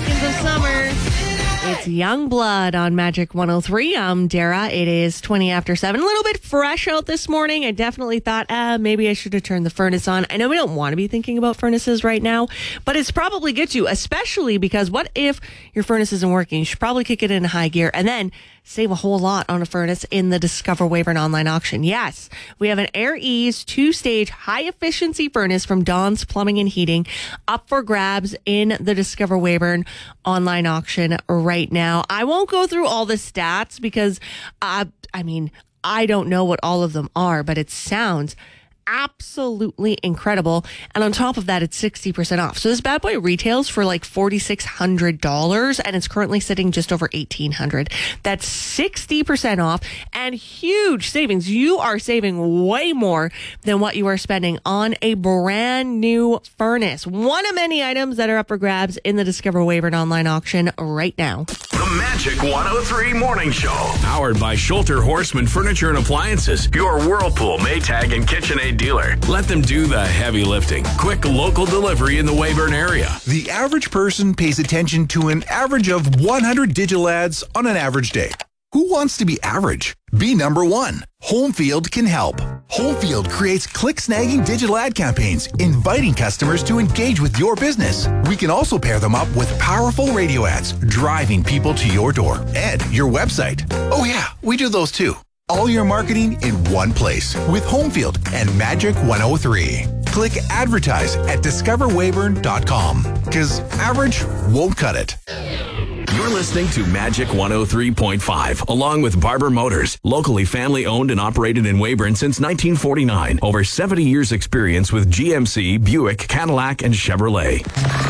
seconds of summer. It's Youngblood on Magic 103. I'm Dara. It is 20 after 7. A little bit fresh out this morning. I definitely thought, maybe I should have turned the furnace on. I know we don't want to be thinking about furnaces right now, but it's probably good to, especially because what if your furnace isn't working? You should probably kick it in high gear and then save a whole lot on a furnace in the Discover Weyburn online auction. Yes, we have an Air Ease 2-stage high-efficiency furnace from Dawn's Plumbing and Heating up for grabs in the Discover Weyburn online auction right now. I won't go through all the stats because, I don't know what all of them are, but it sounds absolutely incredible. And on top of that, it's 60% off. So this bad boy retails for like $4,600 and it's currently sitting just over $1,800. That's 60% off and huge savings. You are saving way more than what you are spending on a brand new furnace. One of many items that are up for grabs in the Discover Weyburn online auction right now. The Magic 103 Morning Show. Powered by Schulter Horseman Furniture and Appliances. Your Whirlpool, Maytag, and KitchenAid dealer. Let them do the heavy lifting. Quick local delivery in the Weyburn area. The average person pays attention to an average of 100 digital ads on an average day. Who wants to be average? Be number one. Homefield can help. Homefield creates click-snagging digital ad campaigns, inviting customers to engage with your business. We can also pair them up with powerful radio ads, driving people to your door and your website. Oh yeah, we do those too. All your marketing in one place with Homefield and Magic 103. Click advertise at discoverweyburn.com because average won't cut it. You're listening to Magic 103.5, along with Barber Motors, locally family owned and operated in Weyburn since 1949. Over 70 years experience with GMC, Buick, Cadillac, and Chevrolet.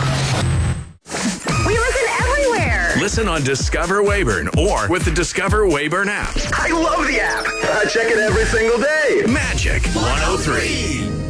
We listen everywhere. Listen on Discover Weyburn or with the Discover Weyburn app. I love the app. I check it every single day. Magic 103.